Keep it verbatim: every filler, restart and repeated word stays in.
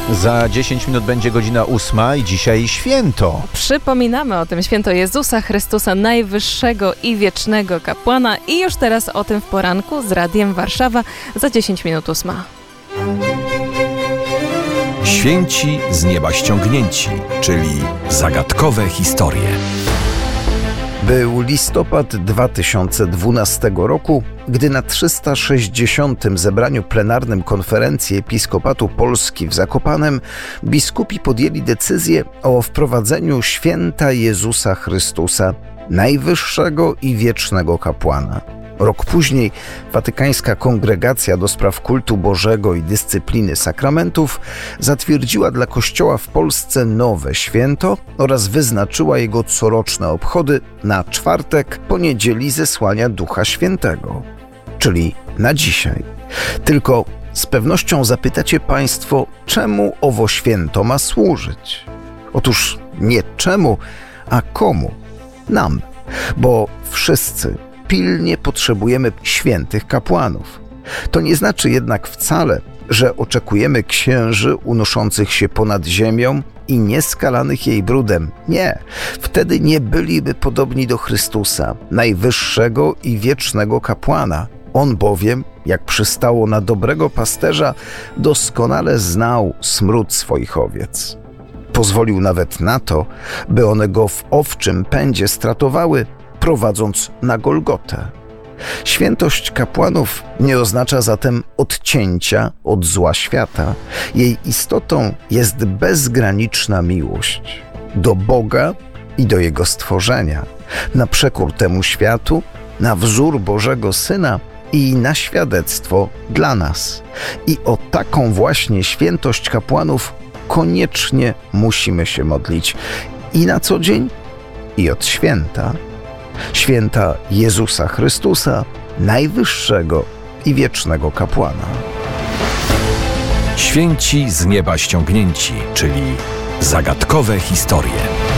Za dziesięć minut będzie godzina ósma i dzisiaj święto. Przypominamy o tym święto Jezusa Chrystusa, najwyższego i wiecznego kapłana, i już teraz o tym w poranku z Radiem Warszawa za dziesięć minut ósma. Święci z nieba ściągnięci, czyli zagadkowe historie. Był listopad dwa tysiące dwunastego roku, gdy na trzysta sześćdziesiątym zebraniu plenarnym Konferencji Episkopatu Polski w Zakopanem biskupi podjęli decyzję o wprowadzeniu święta Jezusa Chrystusa, najwyższego i wiecznego kapłana. Rok później Watykańska Kongregacja do Spraw Kultu Bożego i Dyscypliny Sakramentów zatwierdziła dla Kościoła w Polsce nowe święto oraz wyznaczyła jego coroczne obchody na czwartek po niedzieli Zesłania Ducha Świętego, czyli na dzisiaj. Tylko z pewnością zapytacie Państwo, czemu owo święto ma służyć? Otóż nie czemu, a komu? Nam, bo wszyscy pilnie potrzebujemy świętych kapłanów. To nie znaczy jednak wcale, że oczekujemy księży unoszących się ponad ziemią i nieskalanych jej brudem. Nie, wtedy nie byliby podobni do Chrystusa, najwyższego i wiecznego kapłana. On bowiem, jak przystało na dobrego pasterza, doskonale znał smród swoich owiec. Pozwolił nawet na to, by one go w owczym pędzie stratowały, prowadząc na Golgotę. Świętość kapłanów nie oznacza zatem odcięcia od zła świata. Jej istotą jest bezgraniczna miłość do Boga i do Jego stworzenia, na przekór temu światu, na wzór Bożego Syna i na świadectwo dla nas. I o taką właśnie świętość kapłanów koniecznie musimy się modlić i na co dzień, i od święta. Święta Jezusa Chrystusa, najwyższego i wiecznego kapłana. Święci z nieba ściągnięci, czyli zagadkowe historie.